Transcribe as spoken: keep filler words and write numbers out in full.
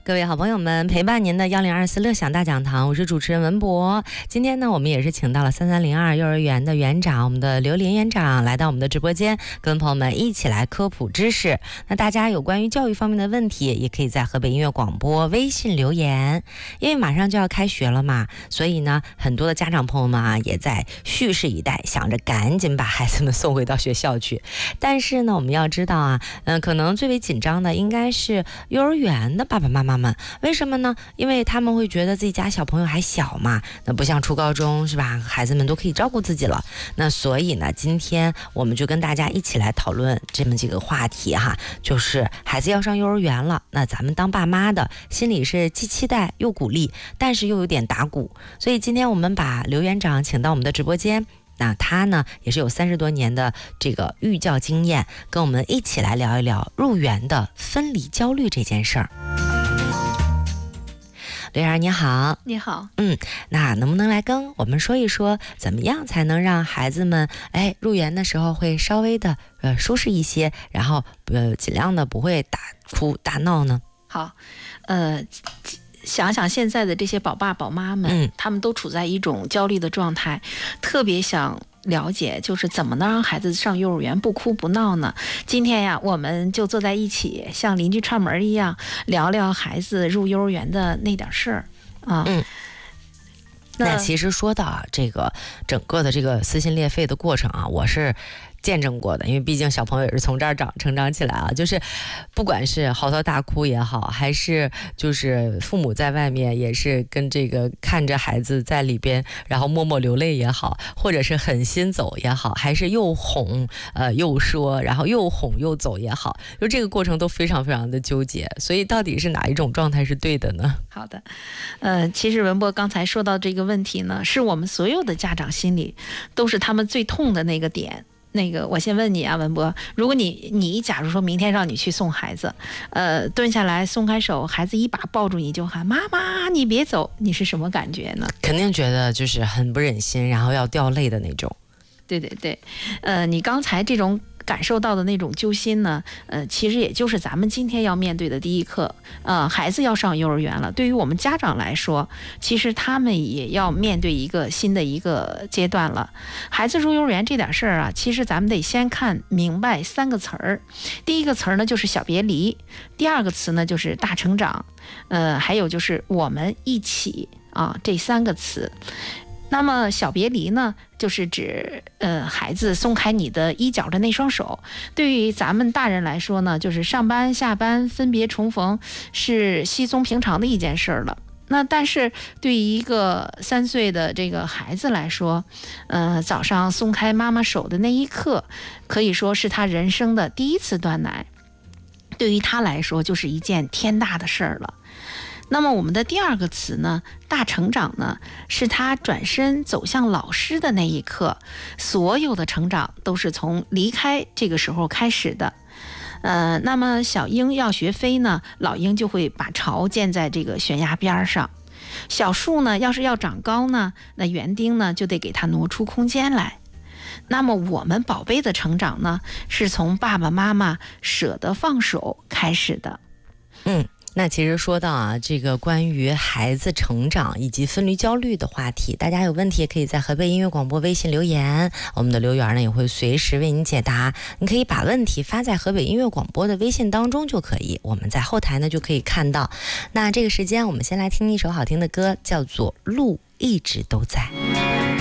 各位好朋友们，陪伴您的幺零二四乐享大讲堂，我是主持人文博。今天呢，我们也是请到了三三零二幼儿园的园长，我们的刘林园长来到我们的直播间，跟朋友们一起来科普知识。那大家有关于教育方面的问题，也可以在河北音乐广播微信留言。因为马上就要开学了嘛，所以呢，很多的家长朋友们啊，也在蓄势以待，想着赶紧把孩子们送回到学校去。但是呢，我们要知道啊，嗯，可能最为紧张的应该是幼儿园的爸爸妈妈们。为什么呢？因为他们会觉得自己家小朋友还小嘛，那不像初高中是吧，孩子们都可以照顾自己了。那所以呢，今天我们就跟大家一起来讨论这么几个话题哈，就是孩子要上幼儿园了，那咱们当爸妈的心里是既期待又鼓励，但是又有点打鼓。所以今天我们把刘园长请到我们的直播间，那他呢也是有三十多年的这个育教经验，跟我们一起来聊一聊入园的分离焦虑这件事儿。刘园长你好。 你好。 嗯，那能不能来跟我们说一说，怎么样才能让孩子们哎入园的时候会稍微的呃舒适一些，然后呃尽量的不会大哭大闹呢？ 好，呃。想想现在的这些宝爸宝妈们、嗯、他们都处在一种焦虑的状态，特别想了解就是怎么能让孩子上幼儿园不哭不闹呢？今天呀，我们就坐在一起，像邻居串门一样，聊聊孩子入幼儿园的那点事儿啊。 嗯，那其实说到啊，这个整个的这个撕心裂肺的过程啊，我是见证过的，因为毕竟小朋友也是从这儿长成长起来啊，就是不管是嚎啕大哭也好，还是就是父母在外面也是跟这个看着孩子在里边然后默默流泪也好，或者是狠心走也好，还是又哄呃又说，然后又哄又走也好，就这个过程都非常非常的纠结。所以到底是哪一种状态是对的呢？ 好的，呃，其实文博刚才说到这个问题呢，是我们所有的家长心里都是他们最痛的那个点。那个，我先问你啊，文博，如果你你假如说明天让你去送孩子，呃，蹲下来松开手，孩子一把抱住你就喊妈妈，你别走，你是什么感觉呢？ 肯定觉得就是很不忍心，然后要掉泪的那种。 对对对，呃，你刚才这种感受到的那种揪心呢，呃，其实也就是咱们今天要面对的第一课。呃，孩子要上幼儿园了，对于我们家长来说，其实他们也要面对一个新的一个阶段了。孩子入幼儿园这点事儿啊，其实咱们得先看明白三个词儿。第一个词儿呢就是小别离，第二个词呢就是大成长，呃，还有就是我们一起啊，这三个词。那么小别离呢，就是指呃孩子松开你的衣角的那双手。对于咱们大人来说呢，就是上班下班分别重逢是稀松平常的一件事了。那但是对于一个三岁的这个孩子来说，呃早上松开妈妈手的那一刻，可以说是他人生的第一次断奶，对于他来说就是一件天大的事儿了。那么我们的第二个词呢，大成长呢，是他转身走向老师的那一刻，所有的成长都是从离开这个时候开始的。呃，那么小鹰要学飞呢，老鹰就会把巢建在这个悬崖边上。小树呢，要是要长高呢，那园丁呢就得给它挪出空间来。那么我们宝贝的成长呢，是从爸爸妈妈舍得放手开始的。 嗯。那其实说到啊，这个关于孩子成长以及分离焦虑的话题，大家有问题也可以在河北音乐广播微信留言，我们的刘园呢也会随时为您解答。你可以把问题发在河北音乐广播的微信当中就可以，我们在后台呢就可以看到。那这个时间我们先来听一首好听的歌，叫做《路一直都在》。